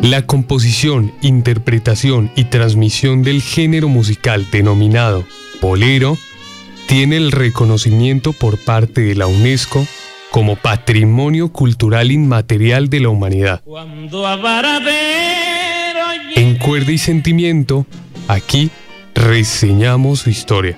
La composición, interpretación y transmisión del género musical denominado bolero tiene el reconocimiento por parte de la UNESCO como Patrimonio Cultural Inmaterial de la Humanidad. En Cuerda y Sentimiento, aquí reseñamos su historia.